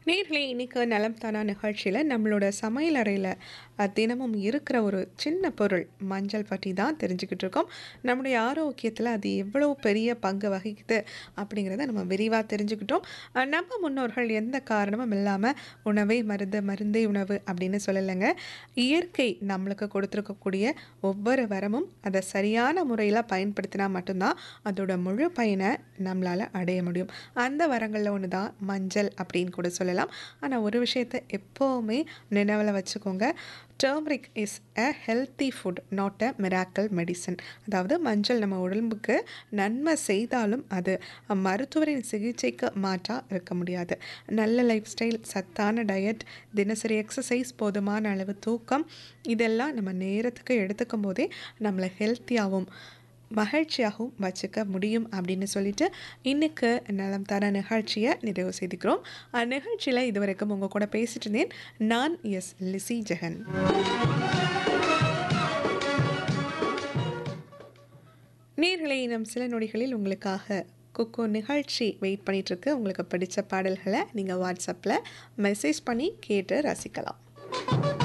நேர்களே இன்னைக்கு நலம் தானா நிகழ்ச்சியில் நம்மளோட சமையல் அறையில் தினமும் இருக்கிற ஒரு சின்ன பொருள் மஞ்சள் பற்றி தான் தெரிஞ்சுக்கிட்டு இருக்கோம். நம்முடைய ஆரோக்கியத்தில் அது எவ்வளோ பெரிய பங்கு வகிக்குது அப்படிங்கிறத நம்ம விரிவாக தெரிஞ்சுக்கிட்டோம். நம்ம முன்னோர்கள் எந்த காரணமும் இல்லாமல் உணவே மருந்து, மருந்தே உணவு அப்படின்னு சொல்லலைங்க. இயற்கை நம்மளுக்கு கொடுத்துருக்கக்கூடிய ஒவ்வொரு வரமும் அதை சரியான முறையில் பயன்படுத்தினா மட்டும்தான் அதோட முழு பயனை நம்மளால் அடைய முடியும். அந்த வரங்களில் ஒன்று தான் மஞ்சள் அப்படின்னு கூட சொல்லலாம். ஆனால் ஒரு விஷயத்தை எப்போவுமே நினைவில் வச்சுக்கோங்க. Turmeric is a healthy food, not a miracle medicine. அதாவது மஞ்சள் நம்ம உடம்புக்கு நன்மை செய்தாலும் அது மருத்துவரின் சிகிச்சைக்கு மாற்றாக இருக்க முடியாது. நல்ல லைஃப் ஸ்டைல், சத்தான டயட், தினசரி எக்ஸசைஸ், போதுமான அளவு தூக்கம், இதெல்லாம் நம்ம நேரத்துக்கு எடுத்துக்கும் போதே நம்மளை ஹெல்த்தியாகவும் மகிழ்ச்சியாகவும் வச்சுக்க முடியும் அப்படின்னு சொல்லிட்டு இன்னைக்கு நலம் தர நிகழ்ச்சியை நிறைவு செய்துக்கிறோம். நிகழ்ச்சியில் இதுவரைக்கும் உங்கள் கூட பேசிட்டு இருந்தேன். நான் லிசி ஜெகன். நேர்களை இன்னும் சில நொடிகளில் உங்களுக்காக குக்கு நிகழ்ச்சி வெயிட் பண்ணிகிட்ருக்கு. உங்களுக்கு பிடிச்ச பாடல்களை நீங்கள் வாட்ஸ்அப்பில் மெசேஜ் பண்ணி கேட்டு ரசிக்கலாம்.